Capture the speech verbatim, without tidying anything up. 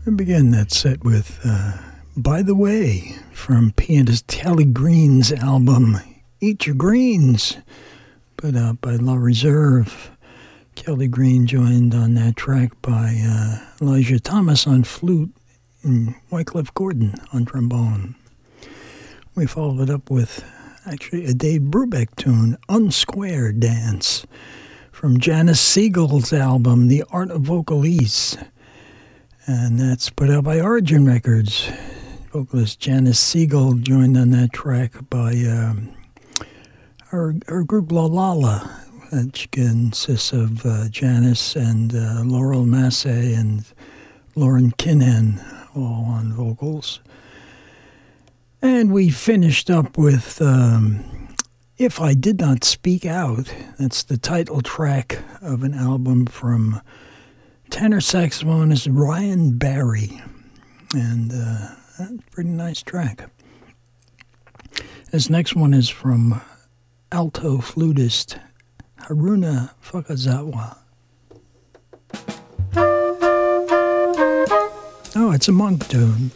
We begin that set with uh, By the Way from pianist Kelly Green's album Eat Your Greens, put out by La Reserve. Kelly Green joined on that track by uh, Elijah Thomas on flute and Wycliffe Gordon on trombone. We followed it up with actually a Dave Brubeck tune, Unsquare Dance, from Janice Siegel's album The Art of Vocalese. And that's put out by Origin Records. Vocalist Janice Siegel joined on that track by um, her, her group La Lala, which consists of uh, Janice and uh, Laurel Massey and Lauren Kinnan, all on vocals. And we finished up with um, If I Did Not Speak Out. That's the title track of an album from tenor saxophonist Ryan Barry, and uh, that's a pretty nice track. This next one is from alto flutist Haruna Fukazawa. Oh, it's a monk tune.